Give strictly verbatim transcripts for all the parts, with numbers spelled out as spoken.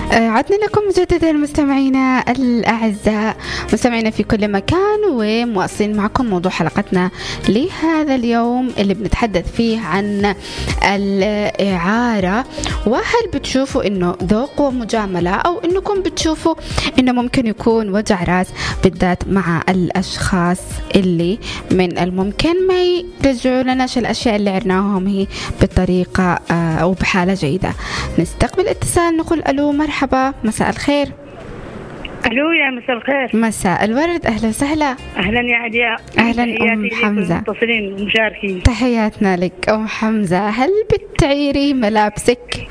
عدنا لكم مجددا مستمعينا الأعزاء، مستمعينا في كل مكان، ومواصلين معكم موضوع حلقتنا لهذا اليوم اللي بنتحدث فيه عن الإعارة. وهل بتشوفوا إنه ذوق ومجاملة، أو إنكم بتشوفوا إنه ممكن يكون وجع راس، بالذات مع الأشخاص اللي من الممكن ما يرجعوا لناش الأشياء اللي عرناهم هي بطريقة أو بحالة جيدة. نستقبل اتصال، نقول ألو مرحبا، مساء الخير. الو يا مساء الخير. مساء الورد، اهلا وسهلا. اهلا يا عدياء. اهلا ام حمزه. المتصلين والمشاركين، تحياتنا لك ام حمزه. هل بتعيري ملابسك؟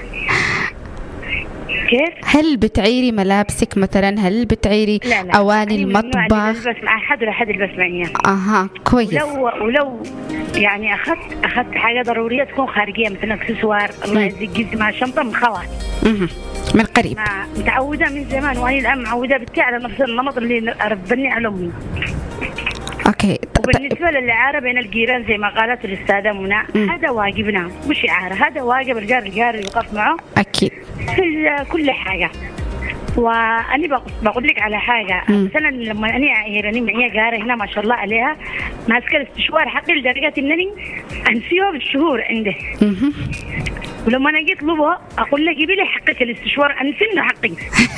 كيف؟ هل بتعيري ملابسك مثلا؟ هل بتعيري لا لا. اواني المطبخ؟ بس مع حد ولا حد البس معي. اها كويس. ولو ولو يعني اخذت اخذت حاجه ضروريه تكون خارجيه، مثلا اكسسوار، الله يجزيك، جزمه، شنطه من خوات. اها من قريب. متعوده من زمان، وانا الان معوده بنتي على نفس النمط اللي ربني على امي. اوكي. وبالنسبه للاعاره بين الجيران زي ما قالت الاستاذه منى، هذا واجبنا، مش اعاره، هذا واجب الجار الجار يوقف معه اكيد في كل حاجه. وأنا بقول لك على حاجة، مثلا لما أنا عيراني معي جارة هنا ما شاء الله عليها ماسكة الاستشوار حقي لدرجة إنني أنسيه بالشهور عنده. ولما أنا جيت طلبه أقول له جيبي لي حقك الاستشوار، أنسنه حقي.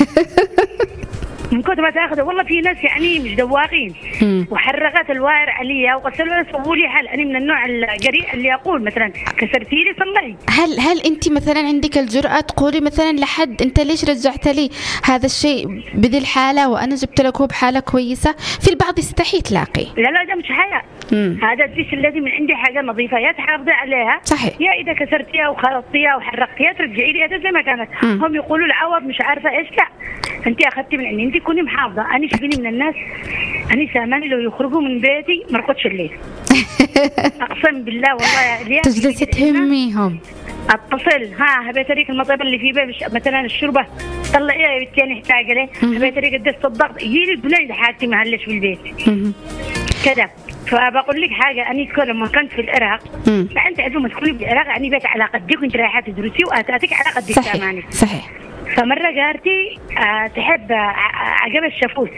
من كتر ما تاخذه، والله في ناس يعني مش دواقين، وحرقت الواير عليا وغسلوا سووا لي حل. انا من النوع الجريء اللي اقول مثلا كسرتي لي صلحي. هل هل انت مثلا عندك الجرأة تقولي مثلا لحد انت ليش رجعت لي هذا الشيء بذي الحالة وانا جبت لك هو بحالة كويسة؟ في البعض يستحي تلاقي. لا لا، ده مش حياة. هذا الديش الذي من عندي حاجة نظيفة، يا تحافظي عليها صحيح، يا اذا كسرتيها وخلطتيها وحرقتيها ترجعي لي هذا زي ما كانت. مم. هم يقولوا العوض مش عارفة ايش. لا، انت اخذتي من عندي، انت كوني محافظة. أنا شبيني من الناس، أنا سامعني لو يخرجوا من بيتي ما رقدش الليل. أقسم بالله والله ليه تجلسي تهميهم. اتصل، ها هبيت ريك المطيب اللي في بيت مثلا الشربة طلعيها يا بنتي انا احتاج عليه، هبيت ريك قدست الضغط يجي لي البنين حاجتي مهلش في البيت كذا. فبقول لك حاجة، أنا كل ما كنت في العراق، فأنت عندما تكوني بالعراق يعني بيت على قدك وأنت رايحة تدرسي وأتاتك على قدك. صحيح صحيح. فمرة جارتي أه تحب عجب الشافوس،